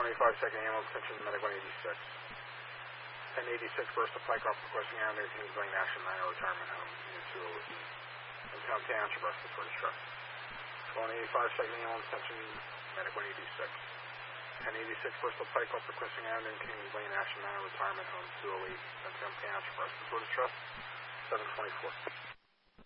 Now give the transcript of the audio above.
725 2nd Ambulance, attention medic 186. 1086 Bristol Pycroft requesting Avenue, Kings Lane, National Minor Retirement Home, Unit 208. Town Township, respiratory distress. 185 2nd Ambulance, attention medic 186. 1086 Bristol Pycroft requesting Avenue, Kings Lane, National Minor Retirement Home, 208. Town Township, respiratory distress. 724.